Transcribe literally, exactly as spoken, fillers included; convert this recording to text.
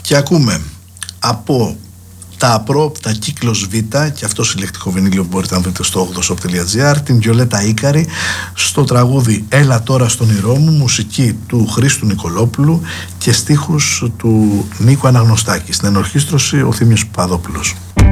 Και ακούμε από τα απρόοπτα κύκλος Β, και αυτό συλλεκτικό βινίλιο που μπορείτε να βρείτε στο ογδοσοπ τελεία τζι άρ, την Βιολέτα Ίκαρη στο τραγούδι «Έλα τώρα στον ήρω μου», μουσική του Χρήστου Νικολόπουλου και στίχους του Νίκου Αναγνωστάκη, στην ενορχήστρωση ο Θήμιος Παπαδόπουλος.